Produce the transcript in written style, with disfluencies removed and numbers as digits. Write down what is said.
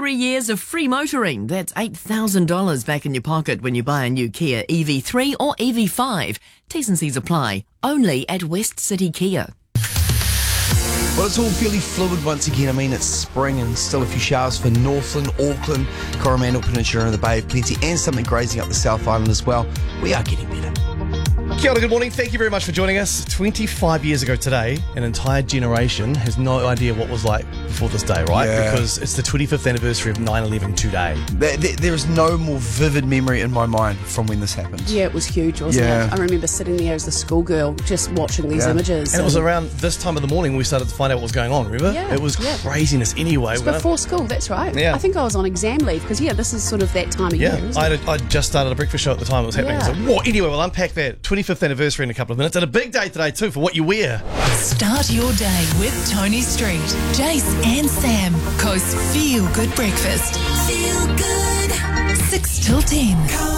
3 years of free motoring. That's $8,000 back in your pocket when you buy a new Kia EV3 or EV5. T's and C's apply. Only at West City Kia. Well, it's all fairly fluid once again. I mean, it's spring and still a few showers for Northland, Auckland, Coromandel Peninsula and the Bay of Plenty, and something grazing up the South Island as well. We are getting better. Kia ora, good morning. Thank you very much for joining us. 25 years ago today, an entire generation has no idea what was like before this day, right? Yeah. Because it's the 25th anniversary of 9/11 today. There is no more vivid memory in my mind from when this happened. Yeah, it was huge, wasn't Yeah. it? I remember sitting there as a schoolgirl just watching these images. And it was around this time of the morning we started to find out what was going on, remember? Yeah, It was yeah. craziness anyway. It was before school, that's right. Yeah. I think I was on exam leave because, this is sort of that time of Yeah, year, isn't it? I just started a breakfast show at the time it was happening. Yeah. So, whoa, anyway, we'll unpack that 25th anniversary in a couple of minutes. And a big day today too for what you wear. Start your day with Tony Street, Jace and Sam. Coast Feel Good Breakfast. Feel good. 6 till 10.